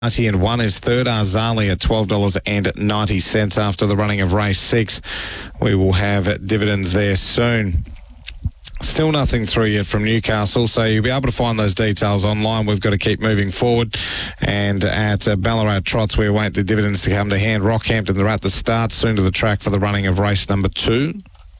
And 1 is third, Arzali at $12.90 after the running of race 6. We will have dividends there soon. Still nothing through yet from Newcastle, so you'll be able to find those details online. We've got to keep moving forward. And at Ballarat Trots, we await the dividends to come to hand. Rockhampton, they're at the start, soon to the track for the running of race number 2.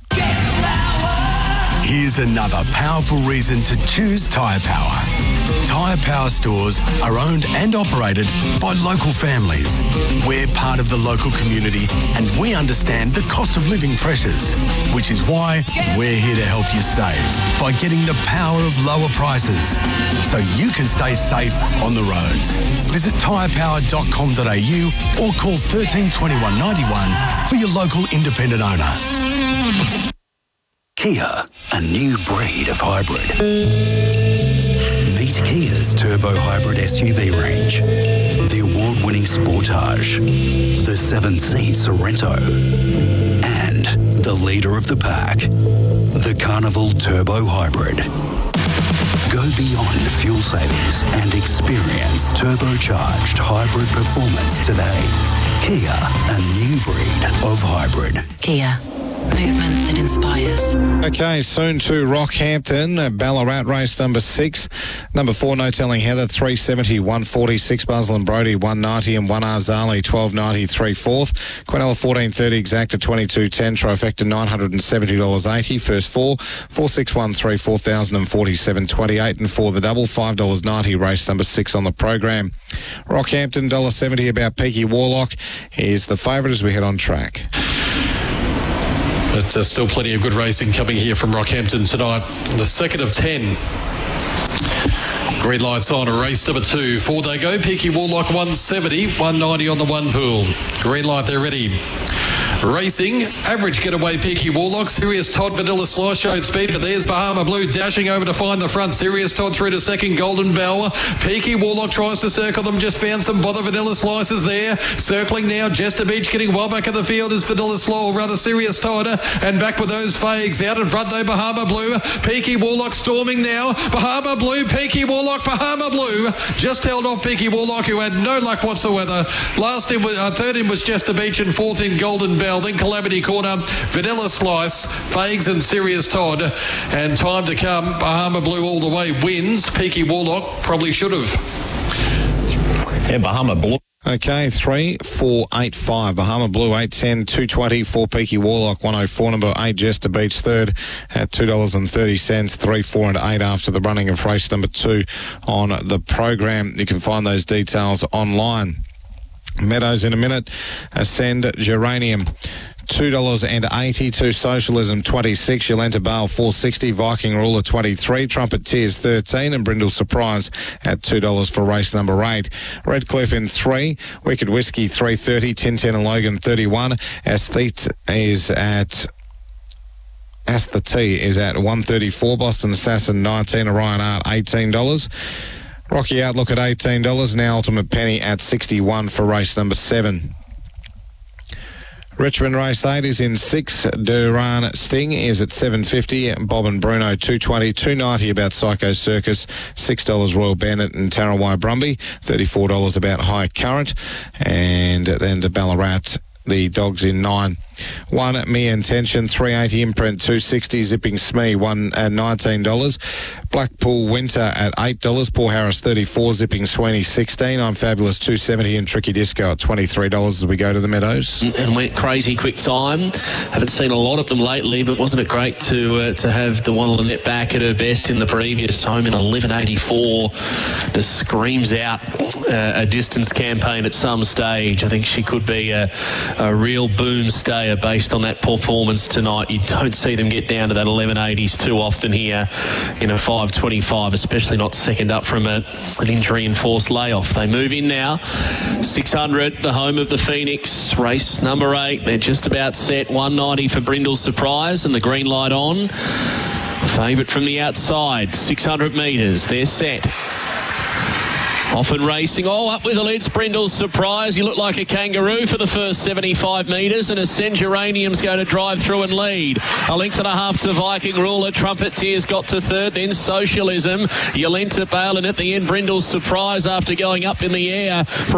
Here's another powerful reason to choose Tyre Power. Tyre Power stores are owned and operated by local families. We're part of the local community and we understand the cost of living pressures, which is why we're here to help you save by getting the power of lower prices so you can stay safe on the roads. Visit tyrepower.com.au or call 13 21 91 for your local independent owner. Kia, a new breed of hybrid. Meet Kia's turbo hybrid SUV range. The award-winning Sportage, the 7-seat Sorento, and the leader of the pack, the Carnival Turbo Hybrid. Go beyond fuel savings and experience turbocharged hybrid performance today. Kia, a new breed of hybrid. Kia. Movement that inspires. Okay, soon to Rockhampton, Ballarat race number 6. Number 4, No Telling Heather, 370, 146, Buzzell and Brody, 190, and 1 Arzali, 12.93 fourth. Quinella, 14.30, Exacta, 22.10, Trifecta, $970.80. First 4, 4,613, 4,047.28, and for the double, $5.90, race number 6 on the program. Rockhampton, $1.70 about Peaky Warlock is the favourite as we head on track. But still plenty of good racing coming here from Rockhampton tonight. The second of 10. Green lights on, race number 2. 4 they go. Peaky Warlock 170, 190 on the 1 pool. Green light, they're ready. Racing, average getaway Peaky Warlock. Serious Todd, Vanilla Slice showed speed, but there's Bahama Blue dashing over to find the front. Serious Todd through to second, Golden Bell. Peaky Warlock tries to circle them, just found some Bother Vanilla Slices there. Circling now, Jester Beach getting well back in the field is Vanilla Slaw, rather Serious Todd, and back with those Fags. Out in front though, Bahama Blue. Peaky Warlock storming now. Bahama Blue, Peaky Warlock, Bahama Blue. Just held off Peaky Warlock, who had no luck whatsoever. Third in was Jester Beach and fourth in Golden Bell. Then Calamity Corner, Vanilla Slice, Fags and Serious Todd. And time to come, Bahama Blue all the way wins. Peaky Warlock probably should have. Yeah, Bahama Blue. Okay, 3, 4, 8, 5. Bahama Blue 8.10, 2.20 for Peaky Warlock 104. Number 8 Jester Beach third at $2.30. 3, 4, and 8 after the running of race number 2 on the program. You can find those details online. Meadows in a minute. Ascend Geranium $2.80. Socialism 26. Yolenta Bale 4.60. Viking Ruler 23. Trumpet Tears 13, and Brindle Surprise at $2 for race number 8. Redcliffe in 3. Wicked Whiskey 3.30. Tintin and Logan 31. Aesthete is at $1.34. Boston Assassin 19. Orion Art $18. Rocky Outlook at $18. Now Ultimate Penny at $61 for race number 7. Richmond race 8 is in 6. Duran Sting is at $7.50. Bob and Bruno $2.20. $2.90 about Psycho Circus. $6 Royal Bandit and Tarawai Brumby. $34 about High Current. And then to Ballarat, the dogs in 9. 1 Me Intention, 380 Imprint, 260 Zipping Smee, $19. Blackpool Winter at $8. Paul Harris 34, Zipping Sweeney 16. I'm Fabulous 270 and Tricky Disco at $23 as we go to the Meadows. And went crazy quick time. Haven't seen a lot of them lately, but wasn't it great to have the one Lynette back at her best in the previous time in 11.84? Just screams out a distance campaign at some stage. I think she could be a real boom stayer based on that performance tonight. You don't see them get down to that 11.80s too often here in a 5.25, especially not second up from an injury-enforced layoff. They move in now. 600, the home of the Phoenix. Race number 8. They're just about set. 190 for Brindle Surprise and the green light on. Favourite from the outside. 600 metres. They're set. Often racing, up with the lids, Brindle Surprise. You look like a kangaroo for the first 75 metres, and Ascend Geranium's going to drive through and lead. A length and a half to Viking Ruler. Trumpet Tears got to third, then Socialism. Yolenta Bale, and at the end, Brindle Surprise after going up in the air.